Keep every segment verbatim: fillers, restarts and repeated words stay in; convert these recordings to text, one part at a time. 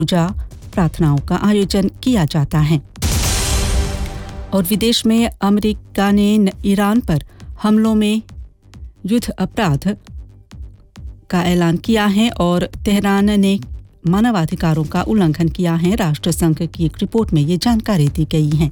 पूजा प्रार्थनाओं का आयोजन किया जाता है। और विदेश में अमेरिका ने ईरान पर हमलों में युद्ध अपराध का ऐलान किया है और तेहरान ने मानवाधिकारों का उल्लंघन किया है। राष्ट्रसंघ की एक रिपोर्ट में ये जानकारी दी गई है।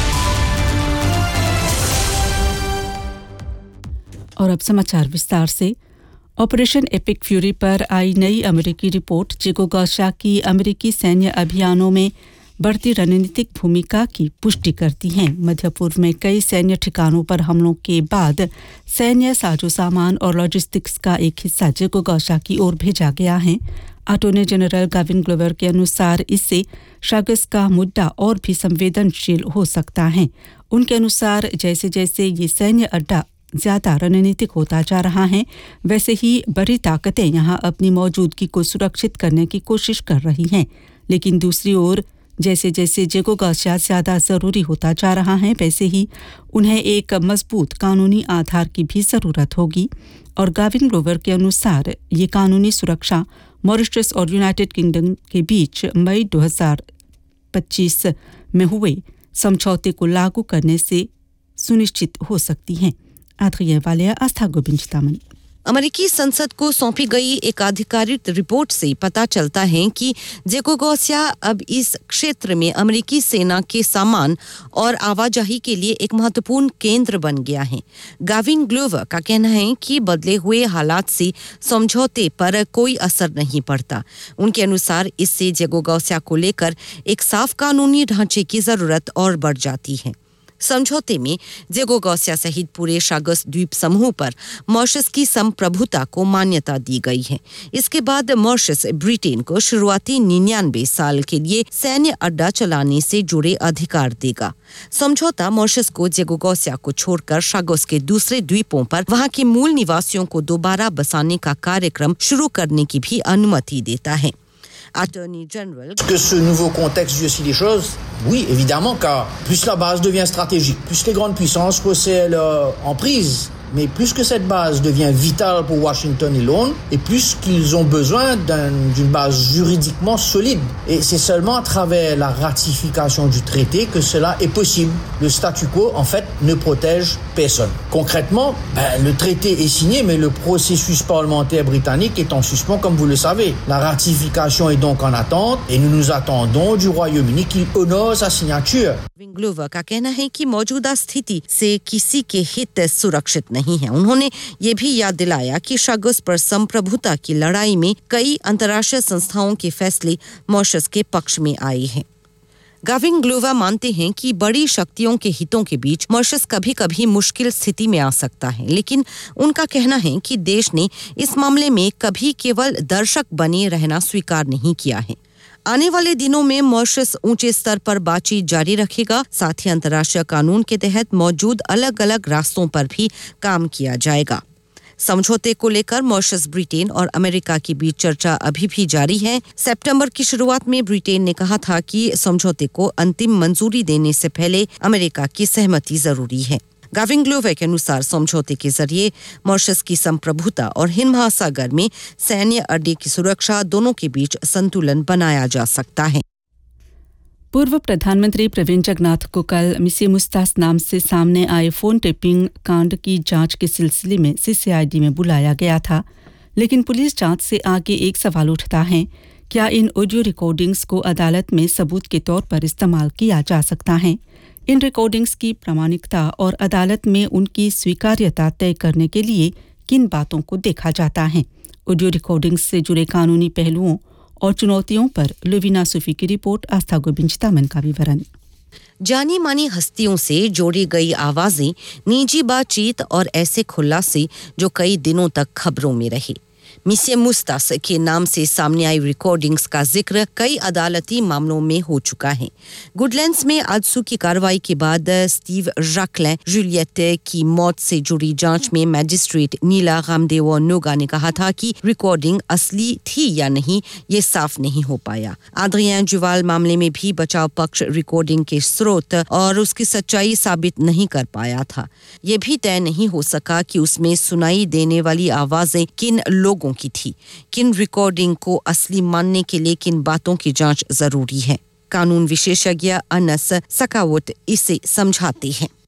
और अब समाचार विस्तार से। ऑपरेशन एपिक फ्यूरी पर आई नई अमेरिकी रिपोर्ट चिकोगोशा की अमेरिकी सैन्य अभियानों में बढ़ती रणनीतिक भूमिका की पुष्टि करती है। मध्य पूर्व में कई सैन्य ठिकानों पर हमलों के बाद सैन्य साजो सामान और लॉजिस्टिक्स का एक हिस्सा चिकोगोशा की ओर भेजा गया है। अटॉर्नी जनरल गाविन ग्लोवर के अनुसार इससे शागस का मुद्दा और भी संवेदनशील हो सकता है। उनके अनुसार जैसे जैसे ये सैन्य अड्डा ज्यादा रणनीतिक होता जा रहा है, वैसे ही बड़ी ताकतें यहां अपनी मौजूदगी को सुरक्षित करने की कोशिश कर रही हैं। लेकिन दूसरी ओर जैसे जैसे चिकोगोशा ज्यादा जरूरी होता जा रहा है, वैसे ही उन्हें एक मजबूत कानूनी आधार की भी जरूरत होगी। और गाविन ग्लोवर के अनुसार ये कानूनी सुरक्षा मॉरिशस और यूनाइटेड किंगडम के बीच मई दो हज़ार पच्चीस में हुए समझौते को लागू करने से सुनिश्चित हो सकती है। आद्रिया वालिया आस्था गोविंदतामन। अमेरिकी संसद को सौंपी गई एक आधिकारिक रिपोर्ट से पता चलता है कि चिकोगोशा अब इस क्षेत्र में अमेरिकी सेना के सामान और आवाजाही के लिए एक महत्वपूर्ण केंद्र बन गया है। गाविन ग्लोवर का कहना है कि बदले हुए हालात से समझौते पर कोई असर नहीं पड़ता। उनके अनुसार इससे चिकोगोशा को लेकर एक साफ कानूनी ढांचे की जरूरत और बढ़ जाती है। समझौते में चिकोगोशा सहित पूरे शागस द्वीप समूह पर मॉरिशस की संप्रभुता को मान्यता दी गई है। इसके बाद मॉरिशस ब्रिटेन को शुरुआती निन्यानवे साल के लिए सैन्य अड्डा चलाने से जुड़े अधिकार देगा। समझौता मॉरिशस को चिकोगोशा को छोड़कर शागस के दूसरे द्वीपों पर वहां के मूल निवासियों को दोबारा बसाने का कार्यक्रम शुरू करने की भी अनुमति देता है। Attorney General. Que ce nouveau contexte joue aussi des choses? Oui, évidemment, car plus la base devient stratégique, plus les grandes puissances recèlent leur emprise, mais plus que cette base devient vitale pour Washington et Londres, et plus qu'ils ont besoin d'un, d'une base juridiquement solide. Et c'est seulement à travers la ratification du traité que cela est possible. Le statu quo, en fait, ne protège personne. Concrètement, ben, le traité est signé, mais le processus parlementaire britannique est en suspens, comme vous le savez. La ratification est donc en attente, et nous nous attendons du Royaume-Uni qu'il honore sa signature. Glover का कहना है कि मौजूदा स्थिति से किसी के हित सुरक्षित नहीं है। उन्होंने ये भी याद दिलाया कि शागस पर संप्रभुता की लड़ाई में कई अंतर्राष्ट्रीय संस्थाओं के फैसले मॉरिशस के पक्ष में आए हैं। गाविन ग्लोवर मानते हैं कि बड़ी शक्तियों के हितों के बीच मॉरिशस कभी-कभी मुश्किल स्थिति में आ सकता है, लेकिन उनका कहना है कि देश ने इस मामले में कभी केवल दर्शक बने रहना स्वीकार नहीं किया है। आने वाले दिनों में मॉरिशस ऊंचे स्तर पर बातचीत जारी रखेगा, साथ ही अंतर्राष्ट्रीय कानून के तहत मौजूद अलग-अलग रास्तों पर भी काम किया जाएगा। समझौते को लेकर मॉरिशस, ब्रिटेन और अमेरिका के बीच चर्चा अभी भी जारी है। सितंबर की शुरुआत में ब्रिटेन ने कहा था कि समझौते को अंतिम मंजूरी देने से पहले अमेरिका की सहमति जरूरी है। गाविन ग्लोवर के अनुसार समझौते के जरिए मॉरिशस की संप्रभुता और हिंद महासागर में सैन्य अड्डे की सुरक्षा दोनों के बीच संतुलन बनाया जा सकता है। पूर्व प्रधानमंत्री प्रवीण जगन्नाथ को कल मिसे मुस्तास नाम से सामने आए फोन टेपिंग कांड की जांच के सिलसिले में सीसीआईडी में बुलाया गया था, लेकिन पुलिस जांच से आगे एक सवाल उठता है, क्या इन ऑडियो रिकॉर्डिंग्स को अदालत में सबूत के तौर पर इस्तेमाल किया जा सकता है? इन रिकॉर्डिंग्स की प्रामाणिकता और अदालत में उनकी स्वीकार्यता तय करने के लिए किन बातों को देखा जाता है? ऑडियो रिकॉर्डिंग्स से जुड़े कानूनी पहलुओं और चुनौतियों पर लुवीना सूफी की रिपोर्ट। आस्था गोविंदतामन का विवरण। जानी मानी हस्तियों से जोड़ी गई आवाजें, निजी बातचीत और ऐसे खुलासे जो कई दिनों तक खबरों में रहे। मिसे मुस्तास के नाम से सामने आई रिकॉर्डिंग्स का जिक्र कई अदालती मामलों में हो चुका है। गुडलैंड्स में आजसू की कार्रवाई के बाद स्टीव जैकलिन जूलियट की मौत से जुड़ी जांच में मैजिस्ट्रेट नीला रामदेव नोगा ने कहा था कि रिकॉर्डिंग असली थी या नहीं, ये साफ नहीं हो पाया। आद्रियान जुवाल मामले में भी बचाव पक्ष रिकॉर्डिंग के स्रोत और उसकी सच्चाई साबित नहीं कर पाया था। ये भी तय नहीं हो सका कि उसमें सुनाई देने वाली आवाजें किन लोगों की थी। किन रिकॉर्डिंग को असली मानने के लिए किन बातों की जांच जरूरी है, कानून विशेषज्ञ अनस सकावत इसे समझाते हैं।